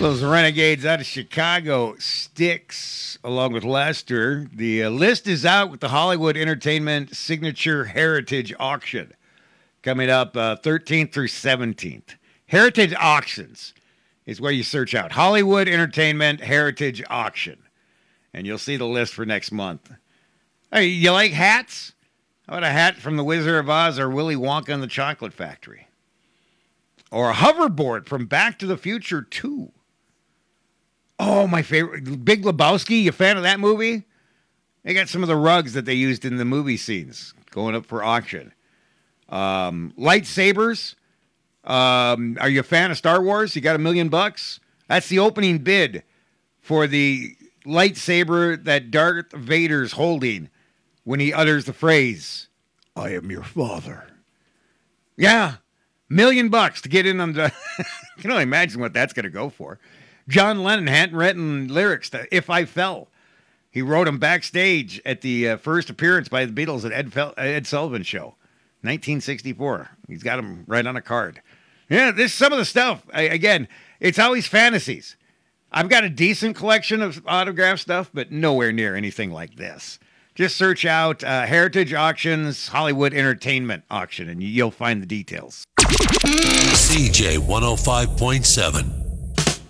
Those Renegades out of Chicago, Styx, along with Lester. The list is out with the Hollywood Entertainment Signature Heritage Auction coming up 13th through 17th. Heritage Auctions is where you search out Hollywood Entertainment Heritage Auction, and you'll see the list for next month. Hey, you like hats? How about a hat from The Wizard of Oz or Willy Wonka and the Chocolate Factory? Or a hoverboard from Back to the Future 2. Oh, my favorite, Big Lebowski. You a fan of that movie? They got some of the rugs that they used in the movie scenes going up for auction. Lightsabers. Are you a fan of Star Wars? You got $1 million? That's the opening bid for the lightsaber that Darth Vader's holding when he utters the phrase, "I am your father." Yeah, $1 million to get in on the... You can only imagine what that's going to go for. John Lennon hadn't written lyrics to If I Fell. He wrote them backstage at the first appearance by the Beatles at Ed Sullivan Show, 1964. He's got them right on a card. Yeah, this some of the stuff. Again, it's always fantasies. I've got a decent collection of autograph stuff, but nowhere near anything like this. Just search out Heritage Auctions, Hollywood Entertainment Auction, and you'll find the details. CJ 105.7.